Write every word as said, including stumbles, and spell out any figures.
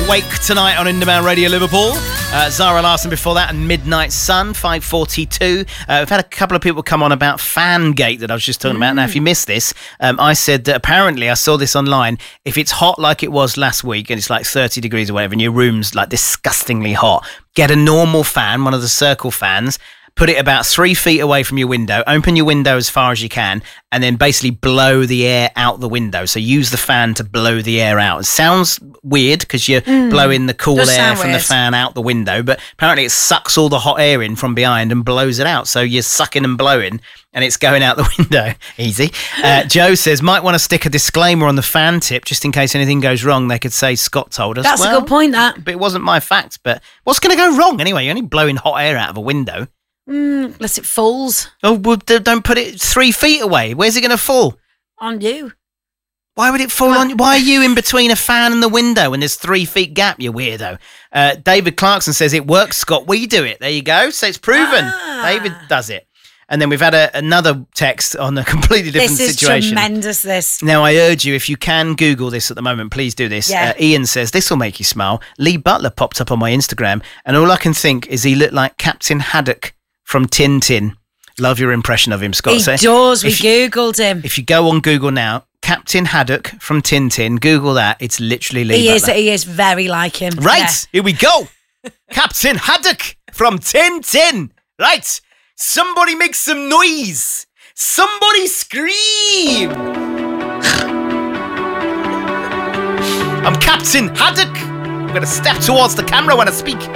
Wake tonight on Inderman Radio Liverpool. Uh, Zara Larsson before that and Midnight Sun, five forty-two. Uh, we've had a couple of people come on about Fangate that I was just talking mm. about. Now, if you missed this, um, I said that apparently I saw this online. If it's hot like it was last week and it's like thirty degrees or whatever and your room's like disgustingly hot, get a normal fan, one of the circle fans, put it about three feet away from your window, open your window as far as you can, and then basically blow the air out the window. So use the fan to blow the air out. It sounds weird because you're mm. blowing the cool Does air from weird. the fan out the window, but apparently it sucks all the hot air in from behind and blows it out. So you're sucking and blowing, and it's going out the window. Easy. Uh, Joe says, might want to stick a disclaimer on the fan tip just in case anything goes wrong. They could say Scott told us. That's well, a good point, that. But it wasn't my fact. But what's going to go wrong anyway? You're only blowing hot air out of a window. Mm, unless it falls. Oh, well, don't put it three feet away. Where's it going to fall? On you. Why would it fall on you? Why are you in between a fan and the window when there's three feet gap, you weirdo? Uh, David Clarkson says, it works, Scott. We do it. There you go. So it's proven. Ah. David does it. And then we've had a, another text on a completely different this is situation. Tremendous, this. Now, I urge you, if you can Google this at the moment, please do this. Yeah. Uh, Ian says, this will make you smile. Lee Butler popped up on my Instagram, and all I can think is he looked like Captain Haddock from Tintin. Love your impression of him, Scott. He so does. We you, Googled him. If you go on Google now, Captain Haddock from Tintin, Google that. It's literally Lee He Butler. is, he is very like him. Right, Yeah. here we go. Captain Haddock from Tintin. Right, somebody make some noise. Somebody scream. I'm Captain Haddock. I'm going to step towards the camera when I speak.